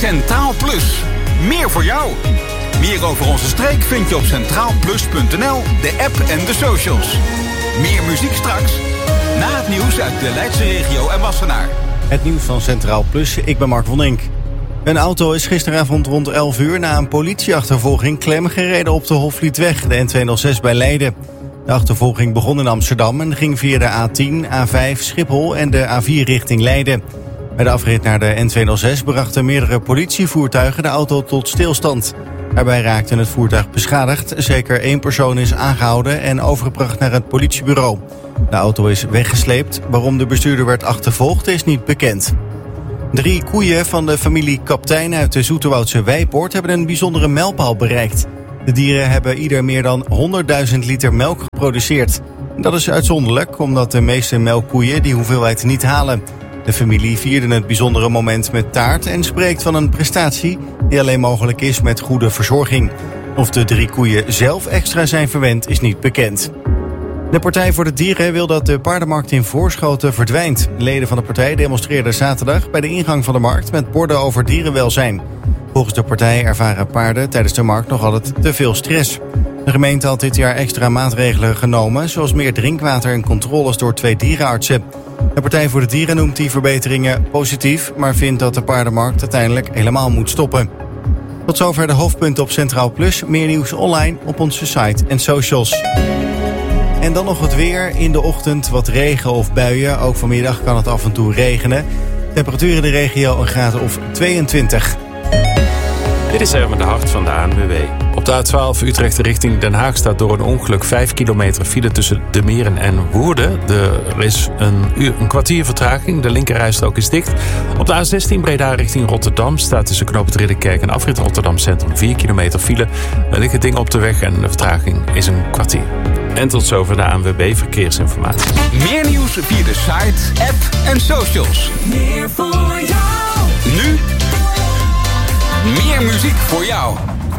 Centraal Plus. Meer voor jou. Meer over onze streek vind je op centraalplus.nl, de app en de socials. Meer muziek straks. Na het nieuws uit de Leidse regio en Wassenaar. Het nieuws van Centraal Plus, ik ben Mark van Dink. Een auto is gisteravond rond 11 uur na een politieachtervolging klem gereden op de Hofvlietweg, de N206 bij Leiden. De achtervolging begon in Amsterdam en ging via de A10, A5, Schiphol en de A4 richting Leiden. Bij de afrit naar de N206 brachten meerdere politievoertuigen de auto tot stilstand. Daarbij raakte het voertuig beschadigd. Zeker 1 persoon is aangehouden en overgebracht naar het politiebureau. De auto is weggesleept. Waarom de bestuurder werd achtervolgd is niet bekend. 3 koeien van de familie Kaptein uit de Zoeterwoudse Weipoort hebben een bijzondere mijlpaal bereikt. De dieren hebben ieder meer dan 100.000 liter melk geproduceerd. Dat is uitzonderlijk, omdat de meeste melkkoeien die hoeveelheid niet halen. De familie vierde het bijzondere moment met taart en spreekt van een prestatie die alleen mogelijk is met goede verzorging. Of de 3 koeien zelf extra zijn verwend is niet bekend. De Partij voor de Dieren wil dat de paardenmarkt in Voorschoten verdwijnt. Leden van de partij demonstreerden zaterdag bij de ingang van de markt met borden over dierenwelzijn. Volgens de partij ervaren paarden tijdens de markt nog altijd te veel stress. De gemeente had dit jaar extra maatregelen genomen, zoals meer drinkwater en controles door 2 dierenartsen. De Partij voor de Dieren noemt die verbeteringen positief, maar vindt dat de paardenmarkt uiteindelijk helemaal moet stoppen. Tot zover de hoofdpunten op Centraal Plus. Meer nieuws online op onze site en socials. En dan nog het weer. In de ochtend wat regen of buien. Ook vanmiddag kan het af en toe regenen. Temperatuur in de regio een graad of 22. Dit is Erwin de Hart van de ANWB. Op de A12 Utrecht richting Den Haag staat door een ongeluk 5 kilometer file tussen De Meren en Woerden. Er is een kwartier vertraging, de linkerrijstrook is dicht. Op de A16 Breda richting Rotterdam staat tussen knooppunt Ridderkerk en afrit Rotterdam Centrum 4 kilometer file. Er liggen dingen op de weg en de vertraging is een kwartier. En tot zover de ANWB Verkeersinformatie. Meer nieuws via de site, app en socials. Meer voor jou. Nu meer muziek voor jou.